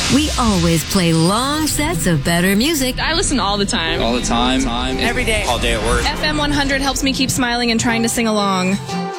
We always play long sets of better music. I listen all the time. All the time. Every day. All day at work. FM 100 helps me keep smiling and trying to sing along.